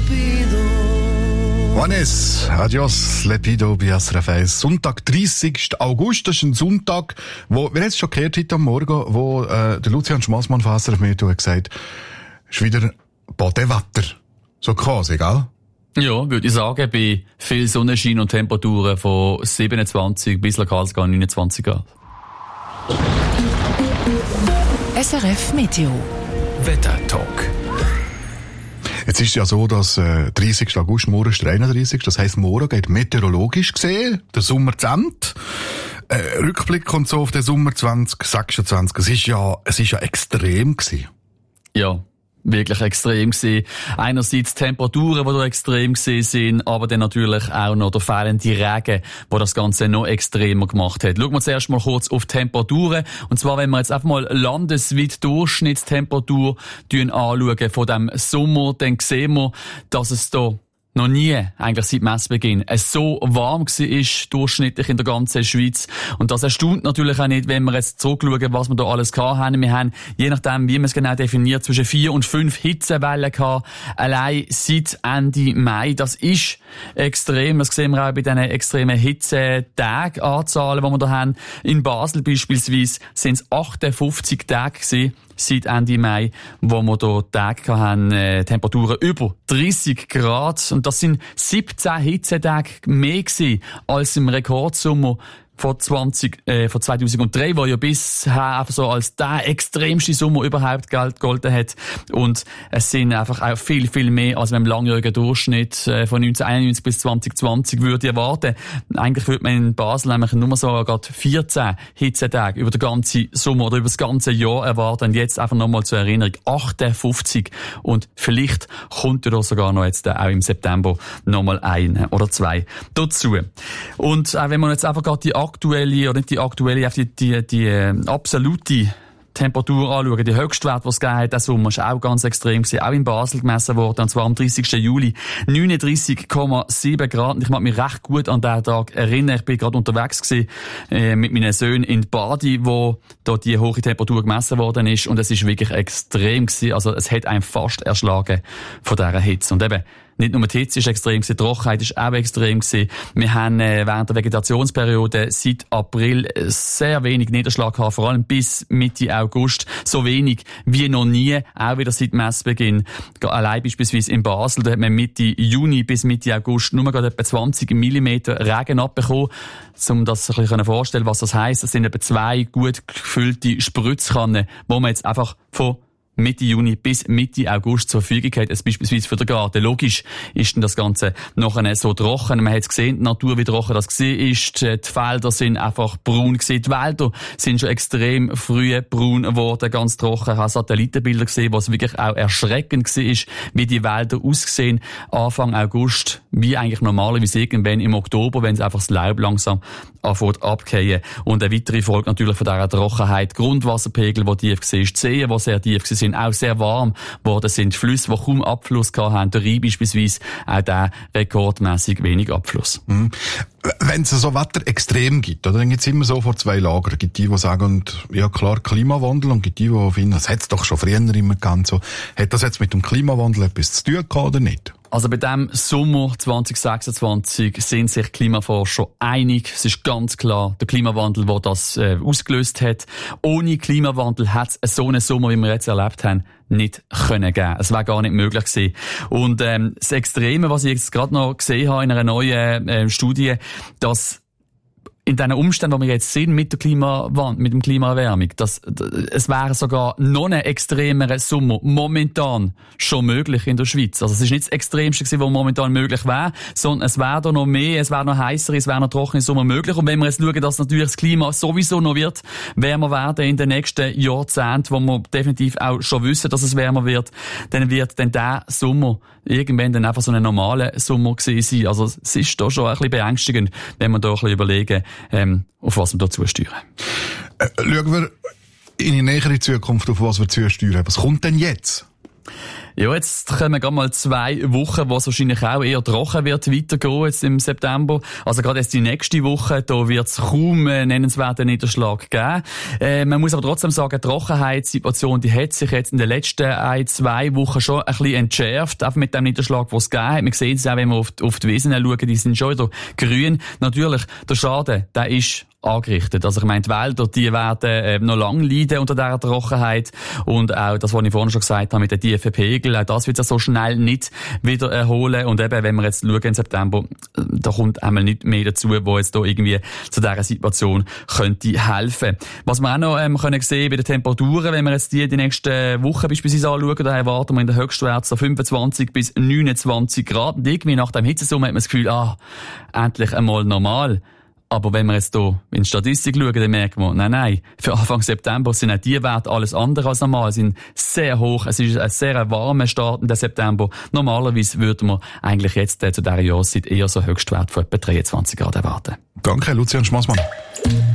Juanes, adios, Lepido bei SRF 1. Sonntag, 30. August, das ist ein Sonntag, wo, wir haben es schon gehört heute am Morgen, wo der Lucian Schmassmann von SRF Meteo hat gesagt, ist wieder Bodenwetter. So quasi, gell? Ja, würde ich sagen, bei viel Sonnenschein und Temperaturen von 27 bis lokal sogar 29 Grad. SRF Meteo. Wetter-Talk. Jetzt ist es ja so, dass 30. August, morgen ist der 31. Das heisst, morgen geht meteorologisch gesehen der Sommer zu Ende. Rückblick kommt so auf den Sommer 2026. Es ist ja extrem gewesen. Ja, wirklich extrem gewesen. Einerseits Temperaturen, die da extrem gewesen sind, aber dann natürlich auch noch der fehlende Regen, der das Ganze noch extremer gemacht hat. Schauen wir zuerst mal kurz auf Temperaturen. Und zwar, wenn wir jetzt einfach mal landesweit Durchschnittstemperatur anschauen von dem Sommer, dann sehen wir, dass es da noch nie, eigentlich seit Messbeginn, es so warm war, durchschnittlich in der ganzen Schweiz. Und das erstaunt natürlich auch nicht, wenn wir jetzt zurückschauen, was wir da alles gehabt haben. Wir haben, je nachdem, wie man es genau definiert, zwischen 4 und 5 Hitzewellen gehabt, allein seit Ende Mai. Das ist extrem. Das sehen wir auch bei diesen extremen Hitzetag-Anzahlen, die wir da haben. In Basel beispielsweise sind es 58 Tage gewesen, seit Ende Mai, wo wir hier Tage haben, Temperaturen über 30 Grad. Und das sind 17 Hitzetage mehr gewesen als im Rekordsommer von 2003, der ja bisher einfach so als der extremste Sommer überhaupt gegolten hat. Und es sind einfach auch viel, viel mehr, als man im langjährigen Durchschnitt von 1991 bis 2020 würde erwarten. Eigentlich würde man in Basel nämlich nur so gerade 14 Hitzetage über den ganzen Sommer oder über das ganze Jahr erwarten. Und jetzt einfach nochmal zur Erinnerung, 58. Und vielleicht kommt ja da sogar noch jetzt auch im September nochmal ein oder zwei dazu. Und auch wenn man jetzt einfach gerade die aktuelle, oder nicht die aktuelle, die absolute Temperatur anschauen, die Höchstwert, die es gegeben hat, der Sommer, ist auch ganz extrem gewesen, auch in Basel gemessen worden, und zwar am 30. Juli 39,7 Grad. Und ich mag mich recht gut an diesen Tag erinnern. Ich bin gerade unterwegs gewesen, mit meinen Söhnen in Badi, wo dort die hohe Temperatur gemessen worden ist, und es ist wirklich extrem gewesen. Also es hat einen fast erschlagen von dieser Hitze. Und eben, nicht nur die Hitze ist extrem gewesen, die Trockenheit ist auch extrem gewesen. Wir haben während der Vegetationsperiode seit April sehr wenig Niederschlag gehabt, vor allem bis Mitte August. So wenig wie noch nie, auch wieder seit Messbeginn. Allein beispielsweise in Basel, da hat man Mitte Juni bis Mitte August nur gerade etwa 20 mm Regen abbekommen. Um das ein bisschen vorstellen, was das heisst, das sind etwa 2 gut gefüllte Spritzkannen, wo man jetzt einfach von Mitte Juni bis Mitte August zur Verfügung hat, es beispielsweise für den Garten. Logisch ist denn das Ganze nachher so trocken. Man hat es gesehen, die Natur, wie trocken das gewesen ist. Die Felder sind einfach braun gewesen. Die Wälder sind schon extrem früh braun geworden, ganz trocken. Ich habe Satellitenbilder gesehen, was wirklich auch erschreckend war, wie die Wälder aussehen. Anfang August, wie eigentlich normalerweise irgendwann im Oktober, wenn es einfach das Laub langsam anfängt abzugehen. Und eine weitere Folge natürlich von dieser Trockenheit. Grundwasserpegel, die tief war, die Seen, die sehr tief waren, auch sehr warm geworden sind. Flüsse, die kaum Abfluss hatten, der Rhein beispielsweise, auch der rekordmässig wenig Abfluss. Mhm. Wenn es so Wetter extrem gibt, oder, dann gibt es immer so vor 2 Lager. Es gibt die sagen, ja klar, Klimawandel, und gibt die finden, das hat es doch schon früher immer gehabt. So. Hat das jetzt mit dem Klimawandel etwas zu tun gehabt oder nicht? Also bei dem Sommer 2026 sind sich Klimaforscher einig. Es ist ganz klar, der Klimawandel, der das ausgelöst hat. Ohne Klimawandel hat es so einen Sommer, wie wir jetzt erlebt haben, nicht können geben. Es wäre gar nicht möglich gewesen. Und das Extreme, was ich jetzt gerade noch gesehen habe in einer neuen Studie, dass in diesen Umständen, die wir jetzt sehen mit der mit dem Klimaerwärmung, es wäre sogar noch ein extremerer Sommer momentan schon möglich in der Schweiz. Also es ist nicht das Extremste gewesen, was momentan möglich wäre, sondern es wäre da noch mehr, es wäre noch heißer, es wäre noch trockener Sommer möglich. Und wenn wir jetzt schauen, dass natürlich das Klima sowieso noch wird wärmer werden in den nächsten Jahrzehnten, wo wir definitiv auch schon wissen, dass es wärmer wird, dann wird dann der Sommer irgendwann dann einfach so ein normaler Sommer gewesen sein. Also es ist da schon ein bisschen beängstigend, wenn wir da ein bisschen überlegen, auf was wir da zusteuern. Schauen wir in die nähere Zukunft, auf was wir zusteuern. Was kommt denn jetzt? Ja, jetzt kommen gerade mal 2 Wochen, wo es wahrscheinlich auch eher trocken wird weitergehen jetzt im September. Also gerade jetzt die nächste Woche, da wird es kaum nennenswerten Niederschlag geben. Man muss aber trotzdem sagen, die Trockenheitssituation, die hat sich jetzt in den letzten 1-2 Wochen schon ein bisschen entschärft, auch mit dem Niederschlag, den es gegeben hat. Man sieht es auch, wenn wir auf die Wiesen schauen, die sind schon wieder grün. Natürlich, der Schaden, der ist angerichtet. Also ich meine, die Wälder, die werden noch lange leiden unter dieser Trockenheit und auch das, was ich vorhin schon gesagt habe mit den tiefen Pegeln, auch das wird sich so schnell nicht wieder erholen und eben, wenn wir jetzt schauen im September, da kommt einmal nicht mehr dazu, wo jetzt da irgendwie zu dieser Situation könnte helfen. Was wir auch noch können sehen bei den Temperaturen, wenn wir jetzt die nächsten Wochen beispielsweise anschauen, da erwarten wir in den Höchstwerten so 25 bis 29 Grad und irgendwie nach dem Hitzesommer hat man das Gefühl, endlich einmal normal. Aber wenn wir jetzt hier in die Statistik schauen, dann merken wir, nein, für Anfang September sind auch die Werte alles andere als normal, sind sehr hoch, es ist ein sehr warmer Start in den September. Normalerweise würden wir eigentlich jetzt zu dieser Jahreszeit eher so Höchstwert von etwa 23 Grad erwarten. Danke, Lucian Schmassmann.